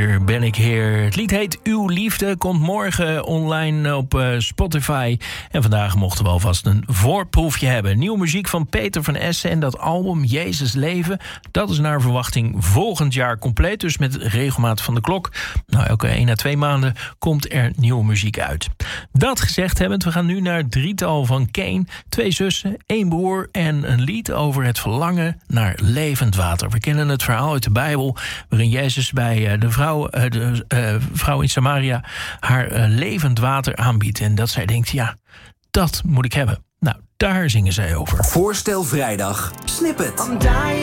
Hier ben ik heer. Het lied heet Uw Liefde, komt morgen online op Spotify. En vandaag mochten we alvast een voorproefje hebben. Nieuwe muziek van Peter van Essen en dat album Jezus Leven. Dat is naar verwachting volgend jaar compleet. Dus met regelmaat van de klok. Nou, elke 1 à 2 maanden komt er nieuwe muziek uit. Dat gezegd hebbend, we gaan nu naar het drietal van Cain. 2 zussen, 1 broer en een lied over het verlangen naar levend water. We kennen het verhaal uit de Bijbel, waarin Jezus bij de vrouw in Samaria haar levend water aanbiedt. En dat zij denkt, ja, dat moet ik hebben. Nou, daar zingen zij over. Voorstel vrijdag, Snippet.